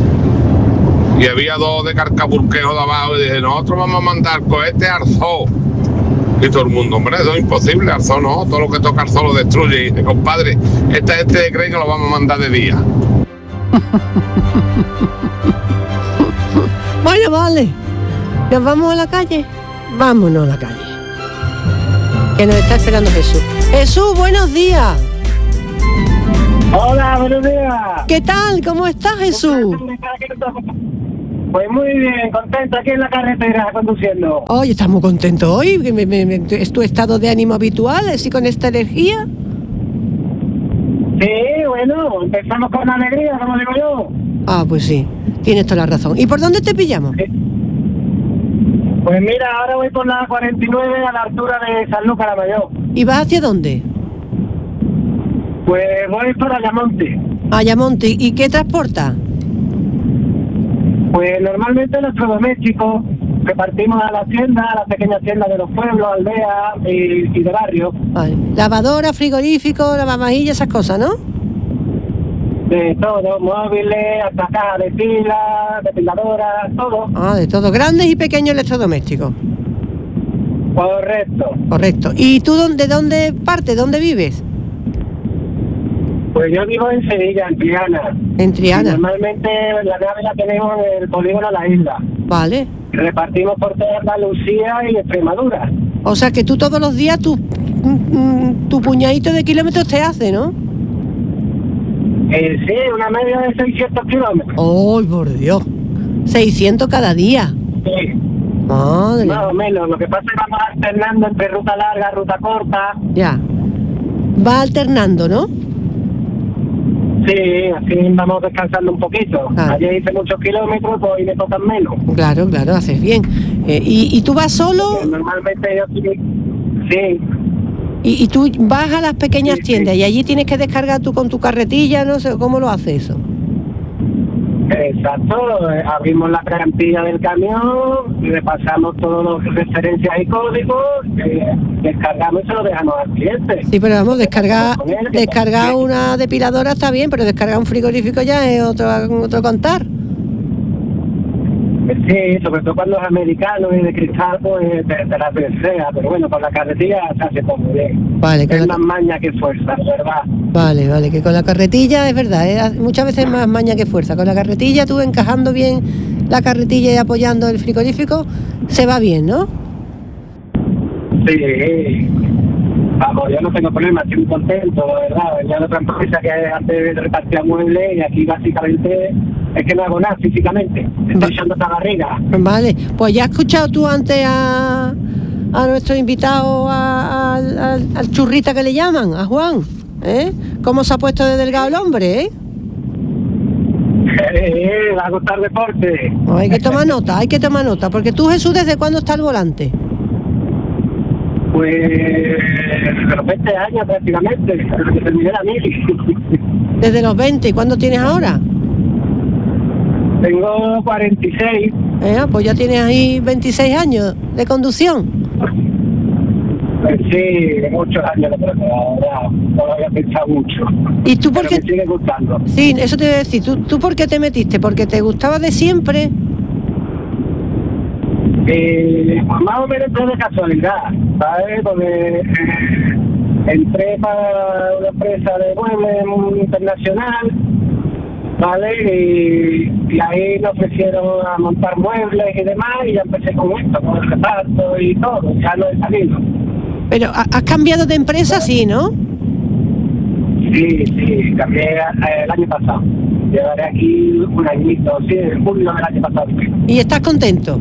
Y había dos de Carcaburquejo de abajo y dije, nosotros vamos a mandar cohetes al zoo. Y todo el mundo, hombre, eso es imposible, al zoo no, todo lo que toca al zoo lo destruye. Y dice, compadre, esta gente cree que lo vamos a mandar de día.
Bueno, vale, ¿nos vamos a la calle? Vámonos a la calle, que nos está esperando Jesús. Jesús, buenos días.
Hola, buenos días.
¿Qué tal? ¿Cómo estás, Jesús?
Pues muy bien, contento aquí en la carretera conduciendo.
Oye, estás muy contento hoy. Me, me, me, ¿Es tu estado de ánimo habitual, así con esta energía?
Sí, bueno, empezamos con alegría, como digo yo.
Ah, pues sí, tienes toda la razón. ¿Y por dónde te pillamos?
Sí. Pues mira, ahora voy por la cuarenta y nueve a la altura de San Lucas la Mayor.
¿Y vas hacia dónde?
Pues voy por Ayamonte.
Ayamonte, ¿y qué transporta?
Pues normalmente electrodomésticos, que partimos a la tienda, a las pequeñas tiendas de los pueblos, aldeas y, y de barrio.
Vale. Lavadora, frigorífico, lavavajillas, esas cosas, ¿no?
De todo, móviles, hasta cajas de pilas, depiladoras, todo.
Ah, de todo, grandes y pequeños electrodomésticos.
Correcto.
Correcto. ¿Y tú de dónde partes? ¿Dónde vives?
Pues yo vivo en Sevilla, en Triana.
En Triana.
Y normalmente la nave la tenemos en el polígono La Isla.
Vale.
Repartimos por toda Andalucía y Extremadura.
O sea que tú todos los días tu, tu puñadito de kilómetros te hace, ¿no?
Eh, sí, una media de seiscientos kilómetros.
¡Oh, por Dios! seiscientos cada día.
Sí.
Madre.
Más o menos. Lo que pasa es que vamos alternando entre ruta larga, ruta corta.
Ya. Va alternando, ¿no?
Sí, así vamos descansando un poquito.
Claro.
Ayer hice muchos kilómetros, pues hoy me tocan menos.
Claro, claro, haces bien. Eh, ¿y, ¿Y tú vas solo?
Porque normalmente yo sí. Sí.
¿Y, y tú vas a las pequeñas
sí,
tiendas
sí.
y allí tienes que descargar tú con tu carretilla, no sé, ¿cómo lo haces eso?
Exacto, eh, abrimos la plantilla del camión, le pasamos todas las referencias y códigos, eh, descargamos y se lo dejamos al cliente.
Sí, pero vamos, descargar descargar una depiladora está bien, pero descargar un frigorífico ya es otro, otro contar.
Sí, sobre todo cuando es americano y de cristal, pues te, te la desea, pero bueno, con la carretilla se hace todo muy bien.
Vale,
es
la...
más maña que fuerza, de verdad.
Vale, vale, que con la carretilla es verdad, ¿eh? Muchas veces más maña que fuerza. Con la carretilla, tú encajando bien la carretilla y apoyando el frigorífico, se va bien, ¿no?
Sí, vamos, yo no tengo problema, estoy muy contento, de verdad. Venía de otra empresa que antes repartía muebles y aquí básicamente es que no hago nada físicamente, estoy echando esta barriga.
Vale, pues ya has escuchado tú antes a, a nuestro invitado, a, a, a, al churrita que le llaman, a Juan, ¿eh? ¿Cómo se ha puesto de delgado el hombre, eh?
Eh, va a gustar deporte.
No, hay que tomar nota, hay que tomar nota, porque tú, Jesús, ¿desde cuándo está al volante?
Pues desde los veinte años prácticamente, desde que terminé la mili.
Desde los veinte, ¿y cuándo tienes ahora?
Tengo cuarenta y seis.
Eh, pues ya tienes ahí veintiséis años de conducción.
Pues sí, muchos años, pero ahora no lo había pensado mucho.
¿Y tú por qué?
Me sigue gustando.
Sí, eso te iba a decir. ¿Tú, ¿Tú por qué te metiste? ¿Porque te gustaba de siempre?
Eh, pues más o menos fue de casualidad, ¿sabes? Porque eh, entré para una empresa de muebles internacional, ¿vale? Y, y ahí me ofrecieron a montar muebles y demás, y ya empecé con esto, con el reparto y todo, ya no he salido.
Pero has cambiado de empresa, sí, ¿no?
Sí, sí, cambié eh, el año pasado. Llevaré aquí un añito, sí, en julio del año pasado.
¿Y estás contento?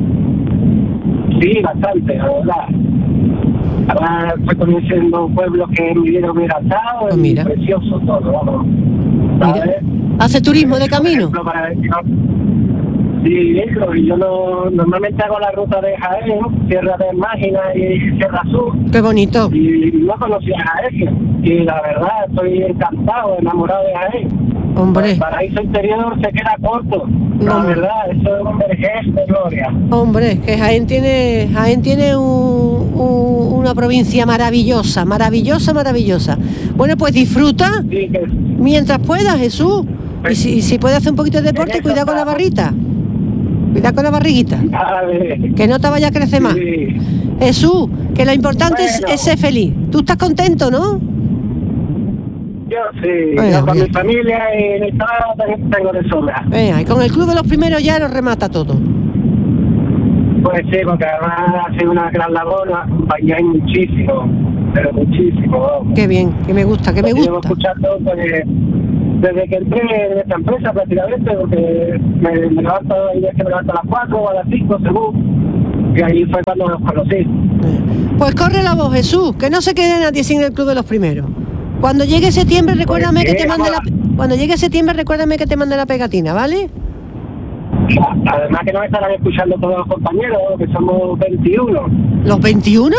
Sí, bastante, la verdad. Ahora estoy conociendo pueblos que en mi vida hubiera estado,
pues
mira. Precioso todo, vamos.
Mira. ¿Hace turismo de camino?
Por ejemplo, para decir, sí, eso, y yo no, normalmente hago la ruta de Jaén, Sierra de Mágina y Sierra Sur.
Qué bonito.
Y no conocía Jaén, y la verdad estoy encantado, enamorado de Jaén.
Hombre.
El paraíso interior se queda corto, no. La verdad, eso es un vergés de gloria.
Hombre, que Jaén tiene, Jaén tiene un, un, una provincia maravillosa, maravillosa, maravillosa. Bueno, pues disfruta
sí, que...
mientras puedas, Jesús. Y si, y si puedes hacer un poquito de deporte, cuidado con la barrita. Cuidado con la barriguita.
Vale.
Que no te vaya a crecer sí. más. Jesús, que lo importante bueno. es, es ser feliz. Tú estás contento, ¿no?
Yo sí, bueno, yo con bien. mi familia y mi trabajo tengo de sobra.
Venga, y con el club de los primeros ya lo remata todo.
Pues sí, porque además ha sido una gran labor, nos acompañáis muchísimo, pero muchísimo.
Qué bien, que me gusta, que me gusta.
Llevo escuchando pues, desde que entré en esta empresa prácticamente, porque me, me levanto, hay días que me levanto a las cuatro o a las cinco según, y ahí fue cuando los conocí.
Pues corre la voz, Jesús, que no se quede nadie sin el club de los primeros. Cuando llegue septiembre, recuérdame pues, que te mande la... Cuando llegue septiembre, recuérdame que te mande la pegatina, ¿vale?
Además que nos estarán escuchando todos los compañeros, que somos veintiuno.
¿Los veintiuno?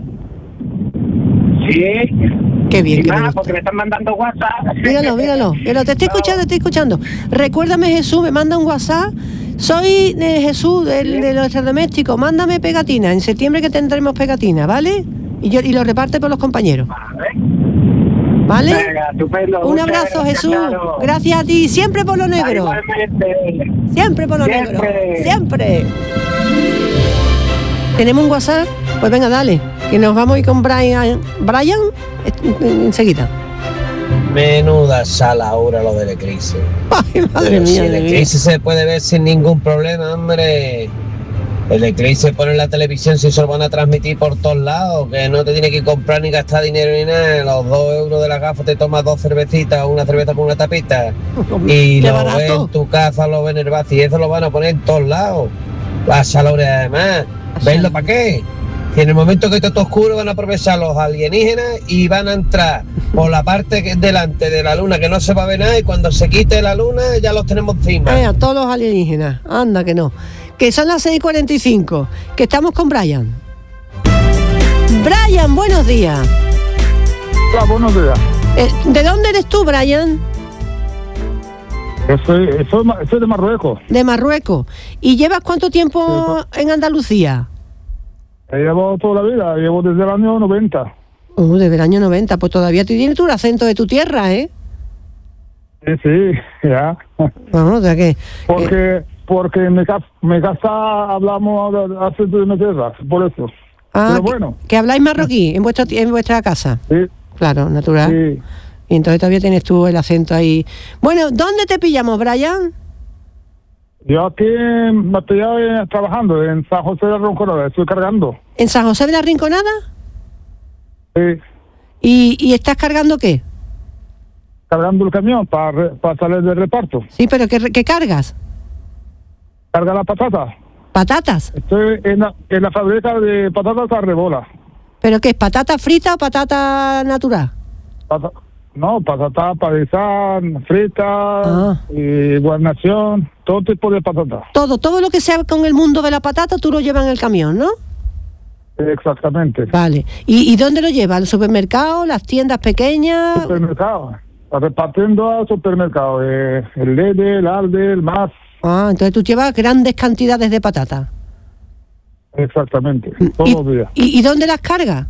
Sí.
Qué bien.
Y
que
nada,
me
porque me están mandando WhatsApp.
Míralo, míralo. Míralo, te estoy escuchando, te estoy escuchando. Recuérdame, Jesús, me manda un WhatsApp. Soy de Jesús, del, de los electrodomésticos. Mándame pegatina. En septiembre que tendremos pegatina, ¿vale? Y yo y lo reparte por los compañeros. ¿Vale?
Venga, estupendo.
Un abrazo,
Gracias,
Jesús.
claro.
Gracias a ti. Siempre por lo negro.
Igualmente.
Siempre por lo
Siempre.
negro. Siempre. ¿Tenemos un WhatsApp? Pues venga, dale. Que nos vamos a ir con Brian. Brian, enseguida.
Menuda sala ahora lo del eclipse.
Ay, madre
Pero
mía.
si el
de mí.
eclipse se puede ver sin ningún problema, hombre. El eclipse pone en la televisión si se lo van a transmitir por todos lados, que no te tiene que comprar ni gastar dinero ni nada. Los dos euros de la gafa te tomas dos cervecitas, una cerveza con una tapita. Y
Qué
lo
barato.
ves en tu casa, lo ves en el vacío, y eso lo van a poner en todos lados. La sala ahora además. ¿Verlo para qué? Que en el momento que esté todo oscuro van a aprovechar los alienígenas y van a entrar por la parte que es delante de la luna, que no se va a ver nada, y cuando se quite la luna ya los tenemos encima.
Eh, a todos los alienígenas. Anda que no. Que son las seis y cuarenta y cinco. Que estamos con Brian. Brian, buenos días.
Hola, buenos días.
Eh, ¿De dónde eres tú, Brian?
Yo soy, soy, soy de Marruecos.
De Marruecos. ¿Y llevas cuánto tiempo en Andalucía?
Llevo toda la vida, llevo desde el año noventa.
Uh, desde el año noventa. Pues todavía tú tienes tu acento de tu tierra, ¿eh?
Sí, sí, ya.
Vamos, o sea que...
Porque,
que...
porque en mi casa, mi casa hablamos acento de mi tierra, por eso.
Ah,
Pero bueno.
Que, que habláis marroquí en, vuestro, en vuestra casa.
Sí.
Claro, natural.
Sí.
Y entonces todavía tienes tú el acento ahí. Bueno, ¿dónde te pillamos, Brian?
Yo aquí me estoy eh, trabajando en San José de la Ronconada, estoy cargando.
¿En San José de la Rinconada?
Sí.
¿Y, y estás cargando qué?
Cargando el camión para para salir del reparto.
Sí, pero ¿qué, qué cargas?
Carga la patata.
¿Patatas?
Estoy en la, en la fábrica de patatas Arrebola.
¿Pero qué es? ¿Patata frita o patata natural?
Pata, no, patata paisán, frita,
Ah.
y guarnición, todo tipo de patata.
Todo, todo lo que sea con el mundo de la patata tú lo llevas en el camión, ¿no?
Exactamente.
Vale. ¿Y, y dónde lo llevas? ¿Al supermercado? ¿Las tiendas pequeñas?
Supermercado. Repartiendo al supermercado. Eh, el Lede, el Alde, el Más.
Ah, entonces tú llevas grandes cantidades de patata.
Exactamente. Todos
¿Y,
los días.
¿y, y dónde las cargas?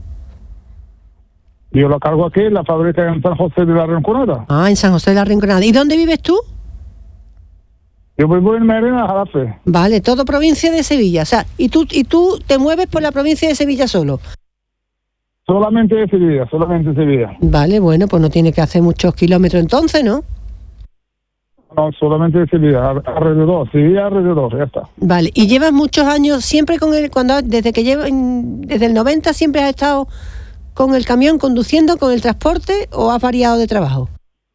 Yo lo cargo aquí en la fábrica en San José de la Rinconada.
Ah, en San José de la Rinconada. ¿Y dónde vives tú?
Yo vivo en Merena, Jarafe.
Vale, todo provincia de Sevilla. O sea, y tú, y tú te mueves por la provincia de Sevilla solo.
Solamente de Sevilla, solamente de Sevilla.
Vale, bueno, pues no tiene que hacer muchos kilómetros entonces, ¿no?
No, solamente de Sevilla, alrededor, Sevilla alrededor, ya está.
Vale, y llevas muchos años siempre con el, cuando desde que llevas, desde el noventa siempre has estado con el camión conduciendo, con el transporte, o has variado de trabajo.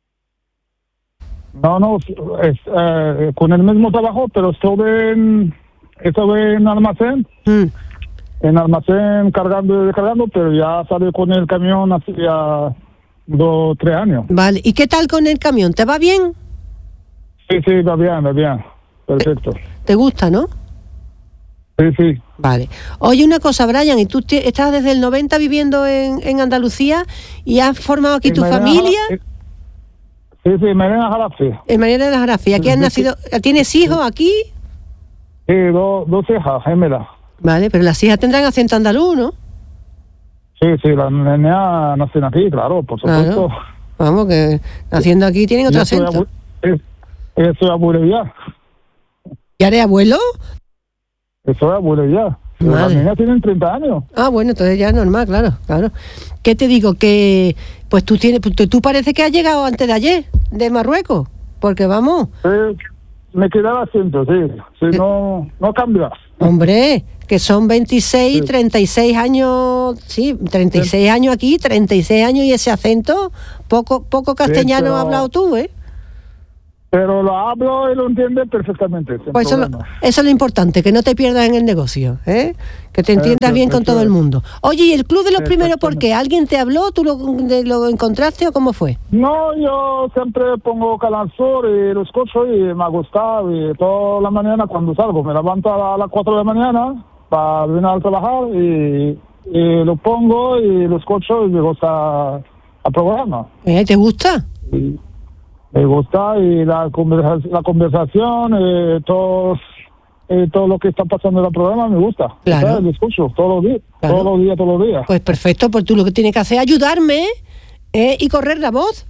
No, no, es, eh, con el mismo trabajo, pero estuve en, estuve en almacén,
mm.
en almacén cargando y descargando, pero ya salí con el camión hacía dos, tres años.
Vale, ¿y qué tal con el camión? ¿Te va bien?
Sí, sí, va bien, va bien, perfecto.
¿Te gusta, no?
Sí, sí.
Vale. Oye, una cosa, Brian, ¿y tú te, estás desde el noventa viviendo en, en Andalucía y has formado aquí
En
tu
Merena,
familia?
Jarafe. Sí, sí, Merena Jarafe.
En Mariana de la Jarafe. ¿Y aquí has
Sí,
nacido? ¿Tienes hijos aquí?
Sí, dos, dos hijas, gemelas.
Vale, pero las hijas tendrán acento andaluz, ¿no?
Sí, sí, las niñas nacen aquí, claro, por supuesto.
Claro. Vamos, que naciendo aquí tienen otro
Yo soy
acento.
abu- eh, eh, soy abuelo ya.
¿Ya eres abuelo?
Soy abuelo ya. Pero las
Madre.
niñas tienen treinta años.
Ah, bueno, entonces ya es normal, claro, claro. ¿Qué te digo? Que pues tú tienes, pues, tú, tú parece que has llegado antes de ayer, de Marruecos, porque vamos.
Eh, me quedaba asiento, sí. Si no, no cambias.
Hombre, que son veintiséis, treinta y seis años, sí, treinta y seis años aquí, treinta y seis años y ese acento, poco poco castellano
pero-
has hablado tú, ¿eh?
pero lo hablo y lo entiende perfectamente.
Pues eso, eso es lo importante, que no te pierdas en el negocio, ¿eh? Que te entiendas bien con todo el mundo. Oye, ¿y el Club de los Primeros por qué? ¿Alguien te habló? ¿Tú lo, de, lo encontraste o cómo fue?
No, yo siempre pongo Canal Sur y lo escucho y me ha gustado. Y toda la mañana cuando salgo, me levanto a las cuatro de la mañana para venir a trabajar y, y lo pongo y lo escucho y me gusta el programa.
¿Eh? ¿Te gusta?
Sí. Me gusta y la, conversa, la conversación, eh, todos, eh, todo lo que está pasando en el programa me gusta.
Claro.
O sea, lo escucho todos los días,
claro.
todos los días, todos los días.
Pues perfecto, pues tú lo que tienes que hacer es ayudarme eh, y correr la voz.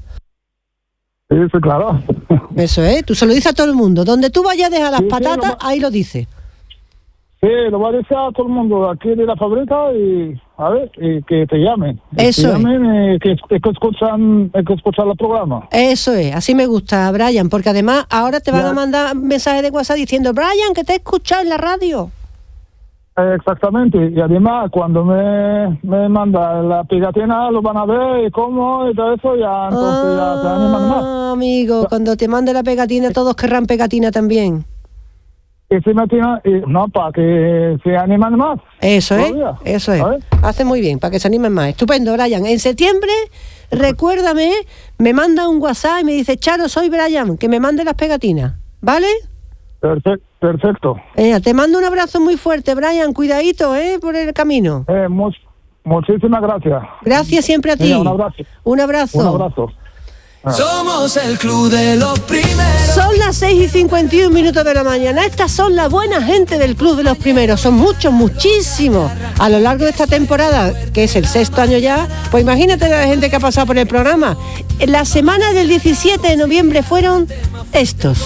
Sí, sí, claro.
Eso es, tú se lo dices a todo el mundo. Donde tú vayas a dejar las
sí,
patatas,
sí, lo
ahí lo dices.
Sí, lo voy a decir a todo el mundo aquí de la fábrica y a ver, y que te llamen.
Eso
que llamen, y que, que escuchan, que escuchan el programa.
Eso es, así me gusta, Brian, porque además ahora te van
ya.
a mandar mensajes de WhatsApp diciendo, Brian, que te he escuchado en la radio.
Eh, exactamente, y además cuando me, me manda la pegatina lo van a ver y cómo y todo eso, ya entonces ah, ya se animan más.
Amigo, ya. Cuando te mande la pegatina todos querrán pegatina también.
Y si me tiran, no, para que se animen más.
Eso es, eso es. Hace muy bien, para que se animen más. Estupendo, Brian. En septiembre, recuérdame, me manda un WhatsApp y me dice, Charo, soy Brian, que me mande las pegatinas, ¿vale?
Perfecto. Perfecto.
Eh, te mando un abrazo muy fuerte, Brian. Cuidadito, ¿eh? Por el camino.
Eh, much, muchísimas gracias.
Gracias siempre a ti.
Mira, un abrazo.
Un abrazo.
Un abrazo.
Somos el Club de los Primeros.
Son las seis y cincuenta y un minutos de la mañana. Estas son la buena gente del Club de los Primeros. Son muchos, muchísimos. A lo largo de esta temporada, que es el sexto año ya, pues imagínate la gente que ha pasado por el programa. En la semana del diecisiete de noviembre fueron estos.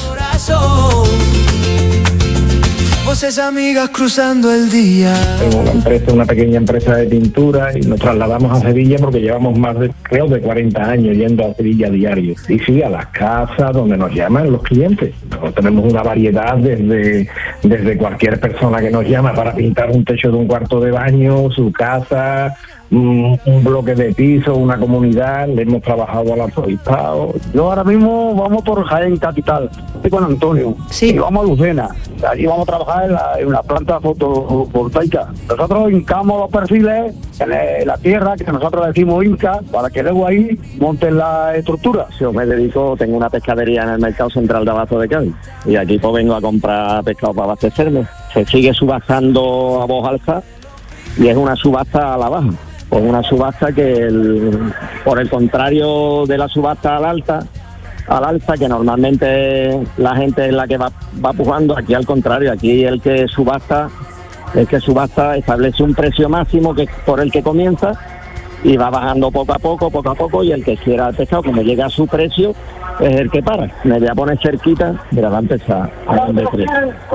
Voces amigas cruzando el día.
Tengo una empresa, una pequeña empresa de pintura y nos trasladamos a Sevilla porque llevamos más de, creo, de cuarenta años yendo a Sevilla a diario. Y sí, a las casas donde nos llaman los clientes. Nosotros tenemos una variedad desde, desde cualquier persona que nos llama para pintar un techo de un cuarto de baño, su casa, un, un bloque de piso, una comunidad. Le hemos trabajado al arzobispado. Yo ahora mismo vamos por Jaén Capital. Estoy con Antonio.
Sí.
Y vamos a Lucena. Allí vamos a trabajar en, la, en una planta fotovoltaica. Nosotros hincamos los perfiles en la tierra, que nosotros decimos hinca, para que luego ahí monten la estructura.
Yo me dedico, tengo una pescadería en el mercado central de Abasto de Cádiz. Y aquí pues vengo a comprar pescado para abastecerme. Se sigue subastando a voz alta y es una subasta a la baja. Pues una subasta que, el, por el contrario de la subasta al alta, al alza, que normalmente la gente es la que va, va pujando, aquí al contrario, aquí el que subasta, el que subasta establece un precio máximo que por el que comienza y va bajando poco a poco, poco a poco, y el que quiera el pescado, como llega a su precio, es el que para. Me voy a poner cerquita, mira, va a empezar a vender precio.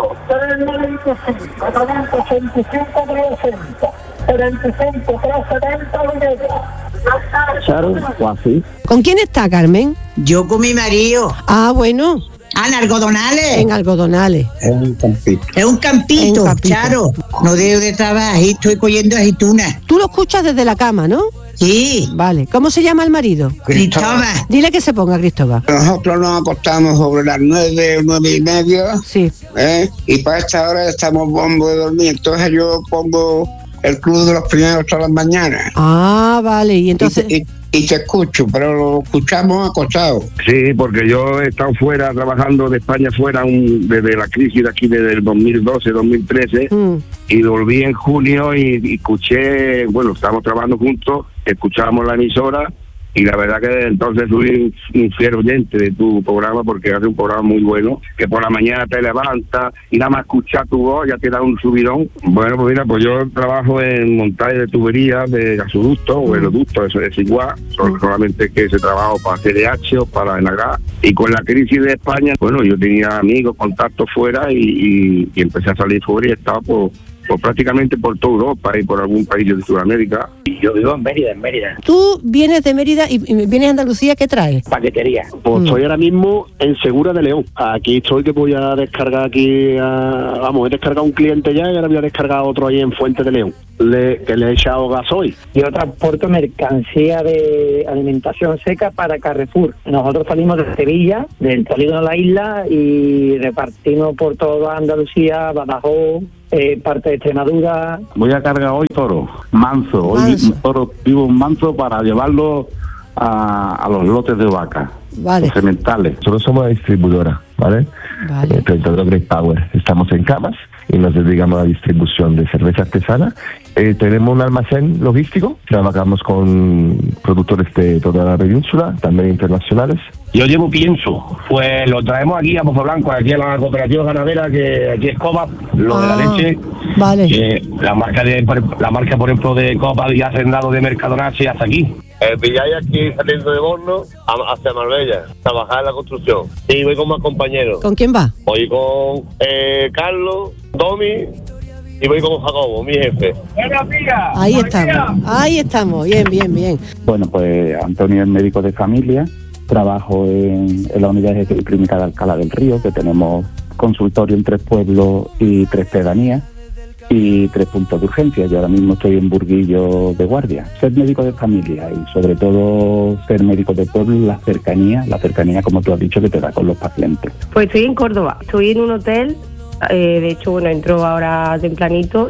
Claro, o así.
¿Con quién está, Carmen?
Yo con mi marido.
Ah, bueno.
Ah, en Algodonales.
En Algodonales.
Es un campito. Es un campito, un campito. Charo. No dejo de trabajar y estoy cogiendo aceitunas.
Tú lo escuchas desde la cama, ¿no?
Sí.
Vale. ¿Cómo se llama el marido?
Cristóbal.
Dile que se ponga, Cristóbal.
Nosotros nos acostamos sobre las nueve, nueve y media.
Sí.
¿eh? Y para esta hora estamos bombo de dormir. Entonces yo pongo el Club de los Primeros todas las mañanas.
Ah, vale. Y entonces...
Y, y, y te escucho, pero lo escuchamos acostado.
Sí, porque yo he estado fuera, trabajando de España fuera un, desde la crisis de aquí, desde el dos mil doce, dos mil trece, mm. y volví en junio y, y escuché, bueno, estábamos trabajando juntos, escuchábamos la emisora, y la verdad que desde entonces fui un fiel oyente de tu programa, porque hace un programa muy bueno, que por la mañana te levantas y nada más escuchar tu voz ya te da un subidón. Bueno, pues mira, pues yo trabajo en montaje de tuberías, de gasoductos o aeroductos, eso es igual, solamente que ese trabajo para C D H o para Enagás. Y con la crisis de España, bueno, yo tenía amigos, contactos fuera y, y, y empecé a salir fuera y estaba pues por prácticamente por toda Europa y por algún país de Sudamérica.
Y yo vivo en Mérida, en Mérida.
Tú vienes de Mérida y y vienes a Andalucía, ¿qué traes?
Paquetería.
Pues
Mm.
estoy ahora mismo en Segura de León. Aquí estoy que voy a descargar aquí, a- vamos, he descargado un cliente ya y ahora voy a descargar otro ahí en Fuente de León, le, que le he echado gasoil.
Yo transporto mercancía de alimentación seca para Carrefour. Nosotros salimos de Sevilla, del polígono de la isla, y repartimos por toda Andalucía, Badajoz, eh, parte de Extremadura.
Voy a cargar hoy toro, manso, hoy
Manso.
vi- toro vivo un manso para llevarlo a, a los lotes de vaca,
Vale.
los sementales.
Nosotros somos distribuidora, ¿vale?
Vale.
Eh, treinta y dos Great Power. Estamos en Camas y nos dedicamos a la distribución de cerveza artesana. Eh, tenemos un almacén logístico, trabajamos con productores de toda la península, también internacionales.
Yo llevo pienso, pues lo traemos aquí a Pozo Blanco, aquí a la cooperativa ganadera, que aquí es Copa, lo de la
Ah,
leche.
Vale.
Que la marca de la marca por ejemplo de Copa y Hacendado de Mercadona y hasta aquí.
Eh, pilláis aquí saliendo de Borno a- hacia Marbella, trabajar en la construcción. Y voy con más compañeros.
¿Con quién va?
Voy con eh, Carlos, Domi y voy con Jacobo, mi jefe.
Ahí estamos, ahí estamos, bien, bien, bien.
Bueno, pues Antonio es médico de familia, trabajo en, en la unidad de clínica de Alcalá del Río, que tenemos consultorio en tres pueblos y tres pedanías y tres puntos de urgencia. Yo ahora mismo estoy en Burguillo de guardia. Ser médico de familia y sobre todo ser médico de pueblo, la cercanía, la cercanía como tú has dicho que te da con los pacientes.
Pues estoy en Córdoba, estoy en un hotel, eh, de hecho, bueno, entro ahora tempranito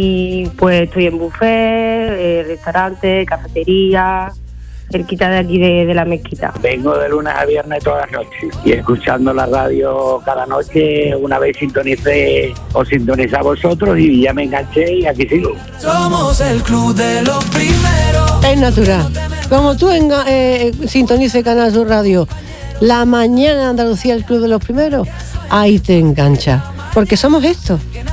y pues estoy en buffet, eh, restaurante, cafetería, cerquita de aquí de, de la mezquita.
Vengo de lunes a viernes todas las noches y escuchando la radio cada noche. Una vez sintonicé o sintonicé a vosotros y ya me enganché y aquí sigo.
Somos el club de los primeros.
Es natural. Como tú enga- eh, sintonices Canal Sur Radio, la mañana de Andalucía, el club de los primeros, ahí te engancha. Porque somos esto,